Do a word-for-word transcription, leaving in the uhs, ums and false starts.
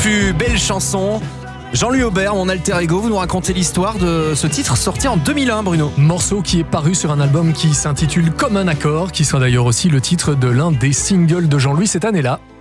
plus belle chanson. Jean-Louis Aubert, mon alter ego, vous nous racontez l'histoire de ce titre sorti en deux mille un, Bruno. Morceau qui est paru sur un album qui s'intitule Comme un accord, qui sera d'ailleurs aussi le titre de l'un des singles de Jean-Louis cette année-là.